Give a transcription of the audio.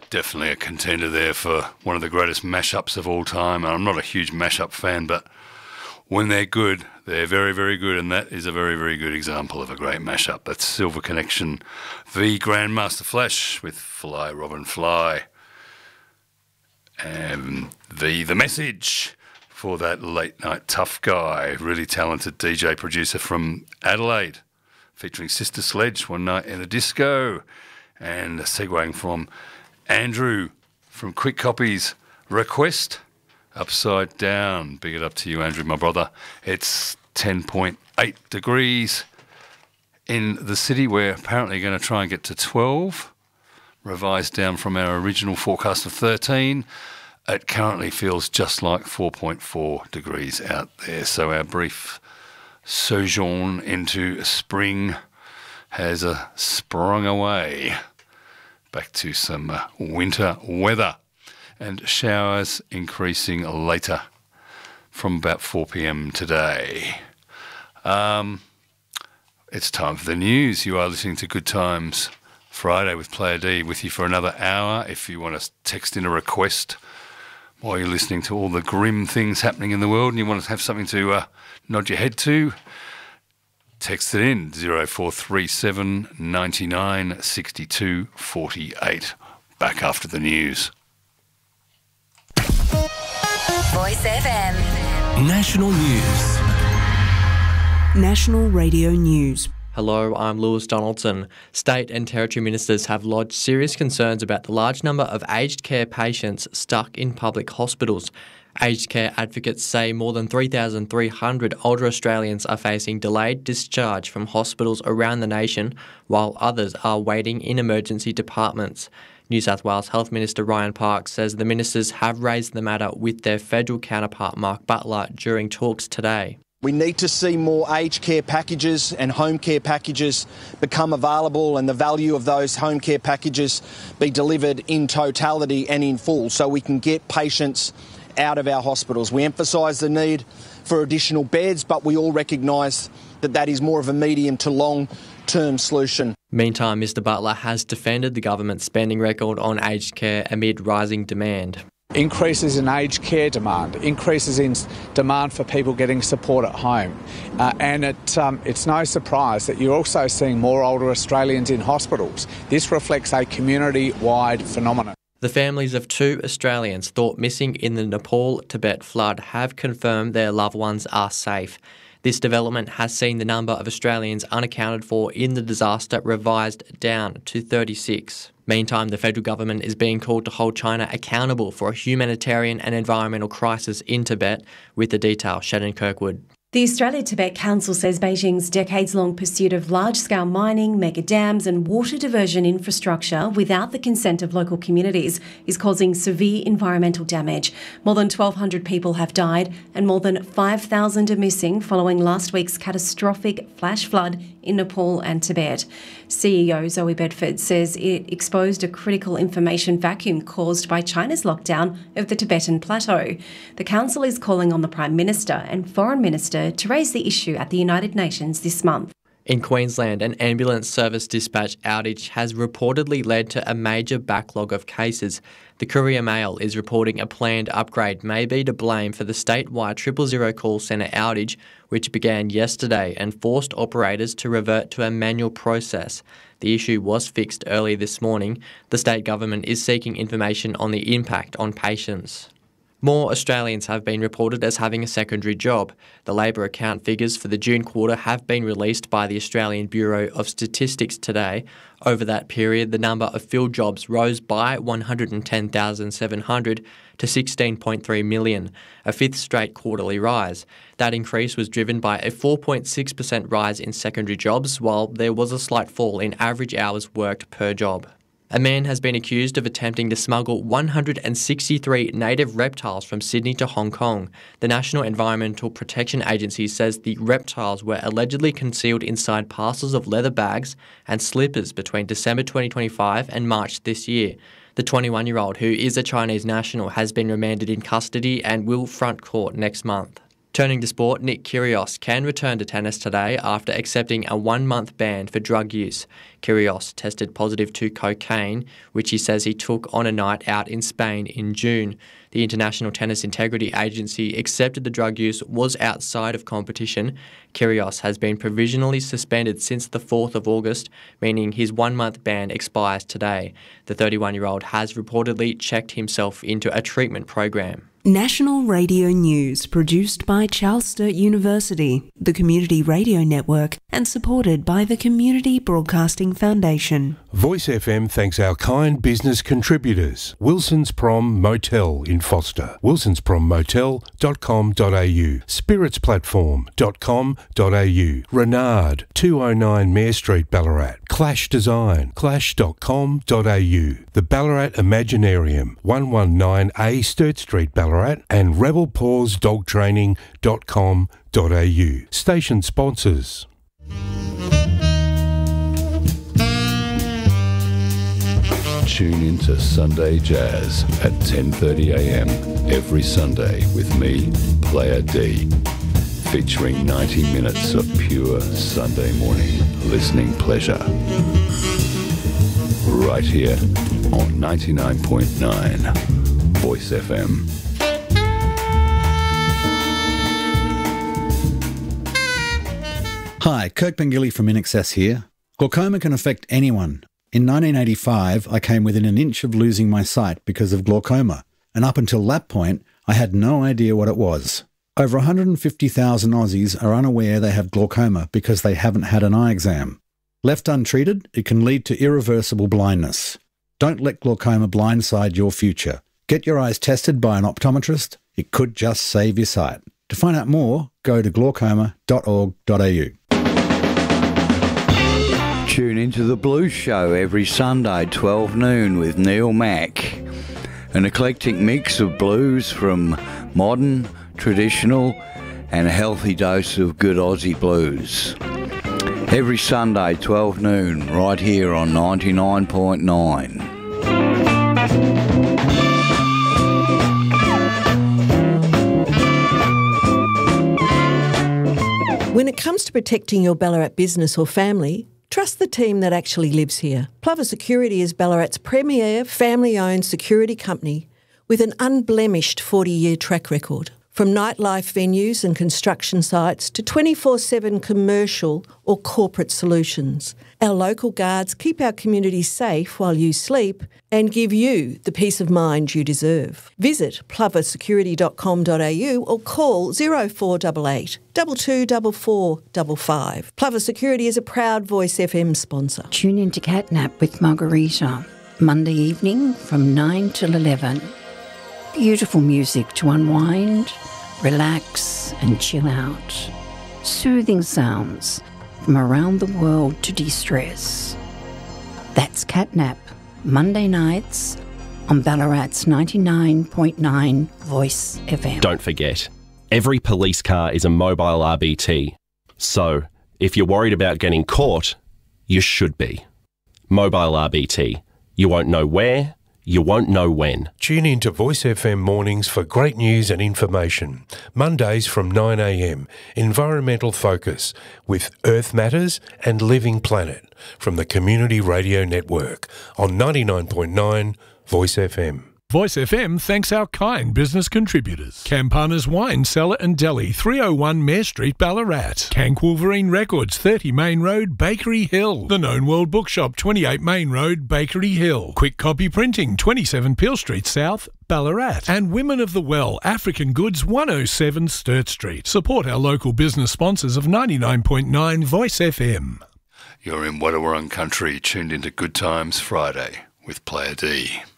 definitely a contender there for one of the greatest mashups of all time. And I'm not a huge mashup fan, but when they're good, they're very, very good, and that is a very, very good example of a great mashup. That's Silver Connection v Grandmaster Flash with Fly Robin Fly, and The Message for that late night tough guy, really talented DJ producer from Adelaide, featuring Sister Sledge, One Night in the Disco, and segueing from Andrew from Quick Copy's Request, Upside Down. Big it up to you, Andrew, my brother. It's 10.8 degrees in the city. We're apparently going to try and get to 12, revised down from our original forecast of 13. It currently feels just like 4.4 degrees out there. So our brief sojourn into spring has sprung away back to some winter weather, and showers increasing later from about 4 p.m. today. It's time for the news. You are listening to Good Times Friday with Player D, with you for another hour. If you want to text in a request while you're listening to all the grim things happening in the world and you want to have something to nod your head to, text it in 0437 99 62 48. Back after the news. Voice FM. National News. National Radio News. Hello, I'm Lewis Donaldson. State and Territory Ministers have lodged serious concerns about the large number of aged care patients stuck in public hospitals. Aged care advocates say more than 3,300 older Australians are facing delayed discharge from hospitals around the nation, while others are waiting in emergency departments. New South Wales Health Minister Ryan Parks says the ministers have raised the matter with their federal counterpart Mark Butler during talks today. We need to see more aged care packages and home care packages become available, and the value of those home care packages be delivered in totality and in full so we can get patients out of our hospitals. We emphasise the need for additional beds, but we all recognise that that is more of a medium to long-term solution. Meantime, Mr Butler has defended the government's spending record on aged care amid rising demand. Increases in aged care demand, increases in demand for people getting support at home. And it's no surprise that you're also seeing more older Australians in hospitals. This reflects a community-wide phenomenon. The families of 2 Australians thought missing in the Nepal-Tibet flood have confirmed their loved ones are safe. This development has seen the number of Australians unaccounted for in the disaster revised down to 36. Meantime, the federal government is being called to hold China accountable for a humanitarian and environmental crisis in Tibet. With the detail, Shannon Kirkwood. The Australia-Tibet Council says Beijing's decades-long pursuit of large-scale mining, mega dams and water diversion infrastructure without the consent of local communities is causing severe environmental damage. More than 1,200 people have died and more than 5,000 are missing following last week's catastrophic flash flood in Nepal and Tibet. CEO Zoe Bedford says it exposed a critical information vacuum caused by China's lockdown of the Tibetan Plateau. The Council is calling on the Prime Minister and Foreign Minister to raise the issue at the United Nations this month. In Queensland, an ambulance service dispatch outage has reportedly led to a major backlog of cases. The Courier Mail is reporting a planned upgrade may be to blame for the statewide 000 call centre outage, which began yesterday and forced operators to revert to a manual process. The issue was fixed early this morning. The state government is seeking information on the impact on patients. More Australians have been reported as having a secondary job. The labour account figures for the June quarter have been released by the Australian Bureau of Statistics today. Over that period, the number of filled jobs rose by 110,700 to 16.3 million, a fifth straight quarterly rise. That increase was driven by a 4.6% rise in secondary jobs, while there was a slight fall in average hours worked per job. A man has been accused of attempting to smuggle 163 native reptiles from Sydney to Hong Kong. The National Environmental Protection Agency says the reptiles were allegedly concealed inside parcels of leather bags and slippers between December 2025 and March this year. The 21-year-old, who is a Chinese national, has been remanded in custody and will front court next month. Turning to sport, Nick Kyrgios can return to tennis today after accepting a 1-month ban for drug use. Kyrgios tested positive to cocaine, which he says he took on a night out in Spain in June. The International Tennis Integrity Agency accepted the drug use was outside of competition. Kyrgios has been provisionally suspended since the 4th of August, meaning his 1-month ban expires today. The 31-year-old has reportedly checked himself into a treatment program. National Radio News, produced by Charles Sturt University, the Community Radio Network, and supported by the Community Broadcasting Foundation. Voice FM thanks our kind business contributors. Wilson's Prom Motel in Foster, wilsonsprommotel.com.au, spiritsplatform.com.au, Renard, 209 Mare Street, Ballarat, Clash Design, clash.com.au, the Ballarat Imaginarium, 119A Sturt Street, Ballarat, and rebelpawsdogtraining.com.au. Station sponsors. Tune into Sunday Jazz at 10:30 a.m. every Sunday with me, Player D, featuring 90 minutes of pure Sunday morning listening pleasure. Right here on 99.9 Voice FM. Hi, Kirk Pengilly from InXS here. Glaucoma can affect anyone. In 1985, I came within an inch of losing my sight because of glaucoma, and up until that point, I had no idea what it was. Over 150,000 Aussies are unaware they have glaucoma because they haven't had an eye exam. Left untreated, it can lead to irreversible blindness. Don't let glaucoma blindside your future. Get your eyes tested by an optometrist. It could just save your sight. To find out more, go to glaucoma.org.au. Tune into The Blues Show every Sunday, 12 noon with Neil Mack. An eclectic mix of blues from modern, traditional and a healthy dose of good Aussie blues. Every Sunday, 12 noon, right here on 99.9. When it comes to protecting your Ballarat business or family, trust the team that actually lives here. Plover Security is Ballarat's premier family-owned security company with an unblemished 40-year track record. From nightlife venues and construction sites to 24/7 commercial or corporate solutions, our local guards keep our community safe while you sleep and give you the peace of mind you deserve. Visit ploversecurity.com.au or call 0488 224455. Plover Security is a proud Voice FM sponsor. Tune in to Catnap with Margarita, Monday evening from 9 till 11. Beautiful music to unwind, relax and chill out. Soothing sounds from around the world to de-stress. That's Catnap, Monday nights on Ballarat's 99.9 Voice FM. Don't forget, every police car is a mobile RBT. So, if you're worried about getting caught, you should be. Mobile RBT. You won't know where, you won't know when. Tune in to Voice FM mornings for great news and information. Mondays from 9 a.m, Environmental Focus with Earth Matters and Living Planet from the Community Radio Network on 99.9 Voice FM. Voice FM thanks our kind business contributors. Campana's Wine Cellar and Deli, 301 Mare Street, Ballarat. Cank Wolverine Records, 30 Main Road, Bakery Hill. The Known World Bookshop, 28 Main Road, Bakery Hill. Quick Copy Printing, 27 Peel Street South, Ballarat. And Women of the Well, African Goods, 107 Sturt Street. Support our local business sponsors of 99.9 Voice FM. You're in Wadawurrung country, tuned into Good Times Friday with Player D.